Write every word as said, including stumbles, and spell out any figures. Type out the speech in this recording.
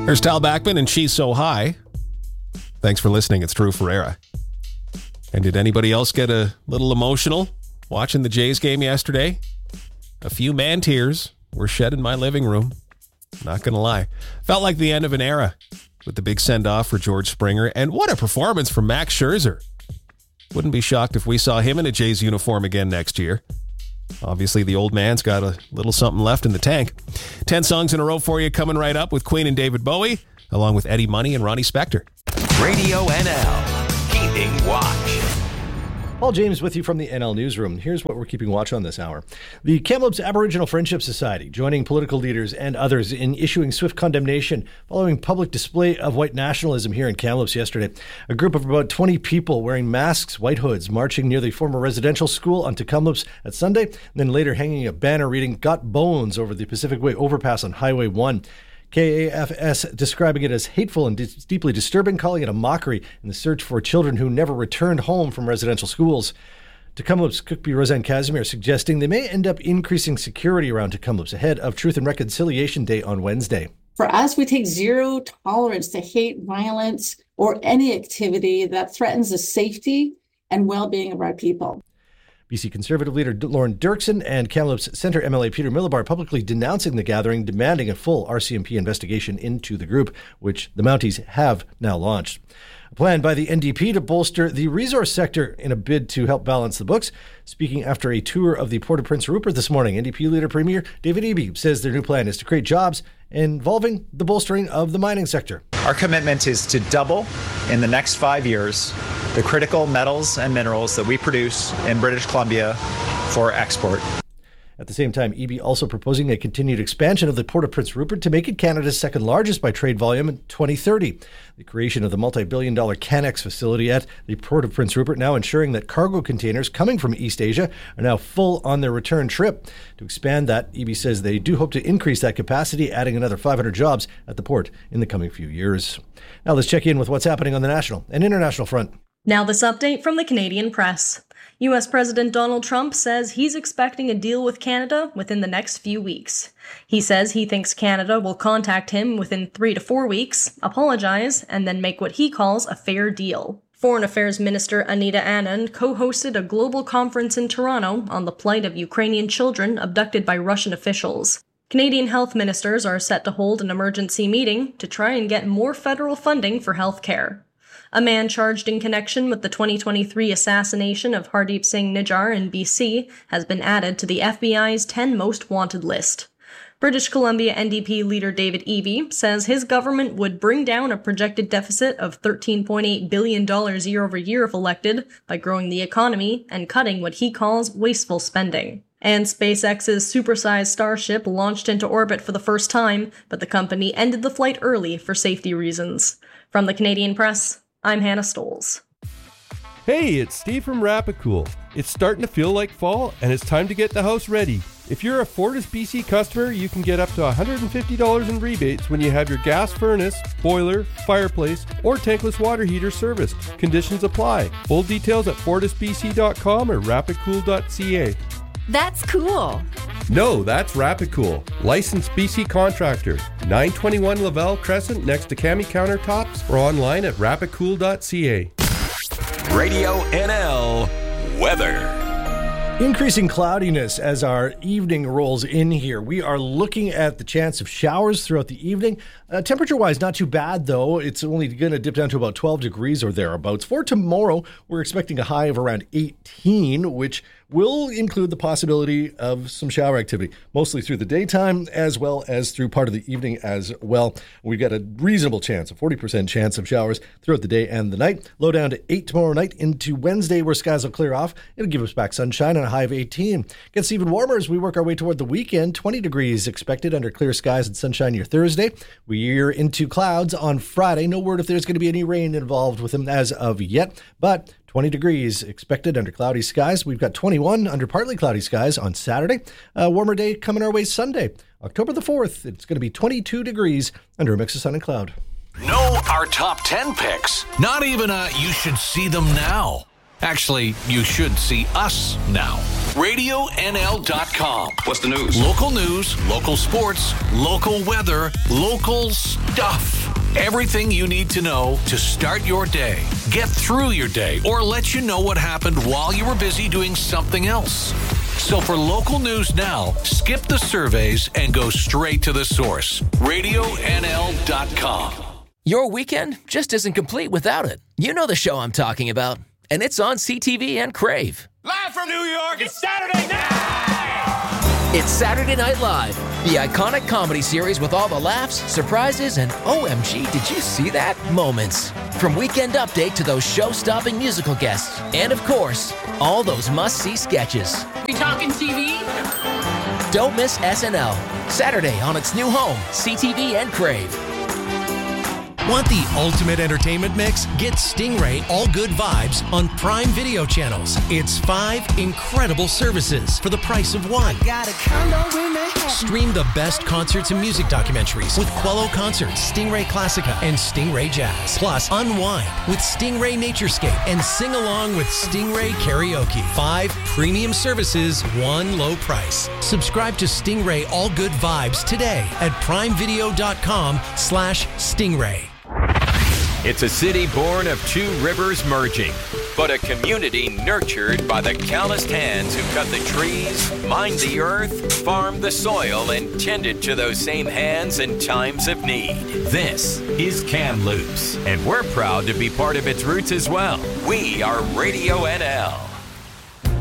There's Tal Bachman and She's So High. Thanks for listening. It's Drew Ferreira. And did anybody else get a little emotional watching the Jays game yesterday? A few man tears were shed in my living room. Not going to lie. Felt like the end of an era with the big send-off for George Springer. And what a performance from Max Scherzer. Wouldn't be shocked if we saw him in a Jays uniform again next year. Obviously, the old man's got a little something left in the tank. Ten songs in a row for you coming right up with Queen and David Bowie, along with Eddie Money and Ronnie Spector. Radio N L, Keeping Watch. Paul James with you from the N L Newsroom. Here's what we're keeping watch on this hour. The Kamloops Aboriginal Friendship Society joining political leaders and others in issuing swift condemnation following public display of white nationalism here in Kamloops yesterday. A group of about twenty people wearing masks, white hoods, marching near the former residential school on Kamloops at Sunday, and then later hanging a banner reading "Got Bones" over the Pacific Way overpass on Highway one. K A F S describing it as hateful and dis- deeply disturbing, calling it a mockery in the search for children who never returned home from residential schools. Kamloops Cookbee Roseanne Casimir suggesting they may end up increasing security around Kamloops ahead of Truth and Reconciliation Day on Wednesday. For us, we take zero tolerance to hate, violence, or any activity that threatens the safety and well-being of our people. B C Conservative leader Lauren Dirksen and Kamloops Centre M L A Peter Millibar publicly denouncing the gathering, demanding a full R C M P investigation into the group, which the Mounties have now launched. A plan by the N D P to bolster the resource sector in a bid to help balance the books. Speaking after a tour of the Port of Prince Rupert this morning, N D P leader Premier David Eby says their new plan is to create jobs involving the bolstering of the mining sector. Our commitment is to double in the next five years the critical metals and minerals that we produce in British Columbia for export. At the same time, Eby also proposing a continued expansion of the Port of Prince Rupert to make it Canada's second largest by trade volume in twenty thirty. The creation of the multi-billion dollar CanEx facility at the Port of Prince Rupert now ensuring that cargo containers coming from East Asia are now full on their return trip. To expand that, Eby says they do hope to increase that capacity, adding another five hundred jobs at the port in the coming few years. Now let's check in with what's happening on the national and international front. Now this update from the Canadian Press. U S President Donald Trump says he's expecting a deal with Canada within the next few weeks. He says he thinks Canada will contact him within three to four weeks, apologize, and then make what he calls a fair deal. Foreign Affairs Minister Anita Anand co-hosted a global conference in Toronto on the plight of Ukrainian children abducted by Russian officials. Canadian health ministers are set to hold an emergency meeting to try and get more federal funding for health care. A man charged in connection with the twenty twenty-three assassination of Hardeep Singh Nijjar in B C has been added to the F B I's ten most wanted list. British Columbia N D P leader David Eby says his government would bring down a projected deficit of thirteen point eight billion dollars year over year if elected by growing the economy and cutting what he calls wasteful spending. And SpaceX's supersized Starship launched into orbit for the first time, but the company ended the flight early for safety reasons. From the Canadian Press, I'm Hannah Stoles. Hey, it's Steve from Rapicool. It's starting to feel like fall, and it's time to get the house ready. If you're a Fortis B C customer, you can get up to one hundred fifty dollars in rebates when you have your gas furnace, boiler, fireplace, or tankless water heater serviced. Conditions apply. Full details at fortis b c dot com or rapicool dot c a. That's cool. No, that's Rapicool. Licensed B C contractor. nine twenty-one Lavelle Crescent next to Cami Countertops or online at rapicool dot c a. Radio N L weather. Increasing cloudiness as our evening rolls in here. We are looking at the chance of showers throughout the evening. Uh, temperature-wise, not too bad, though. It's only going to dip down to about twelve degrees or thereabouts. For tomorrow, we're expecting a high of around eighteen, which will include the possibility of some shower activity, mostly through the daytime as well as through part of the evening as well. We've got a reasonable chance, a forty percent chance of showers throughout the day and the night. Low down to eight tomorrow night into Wednesday, where skies will clear off. It'll give us back sunshine and a high of eighteen. Gets even warmer as we work our way toward the weekend. twenty degrees expected under clear skies and sunshine near Thursday. We're into clouds on Friday. No word if there's going to be any rain involved with them as of yet, but twenty degrees expected under cloudy skies. We've got twenty-one under partly cloudy skies on Saturday. A warmer day coming our way Sunday, October the fourth. It's going to be twenty-two degrees under a mix of sun and cloud. Know our top ten picks. Not even a you should see them now. Actually, you should see us now. radio N L dot com. What's the news? Local news, local sports, local weather, local stuff. Everything you need to know to start your day, get through your day, or let you know what happened while you were busy doing something else. So for local news now, skip the surveys and go straight to the source. radio N L dot com. Your weekend just isn't complete without it. You know the show I'm talking about. And it's on C T V and Crave. Live from New York, it's Saturday night! It's Saturday Night Live, the iconic comedy series with all the laughs, surprises, and O M G, did you see that? Moments. From Weekend Update to those show-stopping musical guests. And of course, all those must-see sketches. We talking T V? Don't miss S N L. Saturday on its new home, C T V and Crave. Want the ultimate entertainment mix? Get Stingray All Good Vibes on Prime Video channels. It's five incredible services for the price of one. Stream the best concerts and music documentaries with Quello Concerts, Stingray Classica, and Stingray Jazz. Plus, unwind with Stingray Naturescape and sing along with Stingray Karaoke. Five premium services, one low price. Subscribe to Stingray All Good Vibes today at primevideo.com slash Stingray. It's a city born of two rivers merging, but a community nurtured by the calloused hands who cut the trees, mined the earth, farmed the soil, and tended to those same hands in times of need. This is Kamloops, and we're proud to be part of its roots as well. We are Radio N L.